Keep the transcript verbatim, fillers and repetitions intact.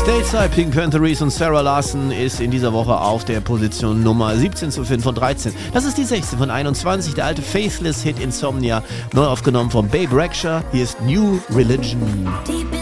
Stateside, Pink Pantheres und Sarah Larson ist in dieser Woche auf der Position Nummer siebzehn zu finden von dreizehn. Das ist die sechste von einundzwanzig, der alte Faithless-Hit Insomnia, neu aufgenommen von Babe Rexha. Hier ist New Religion.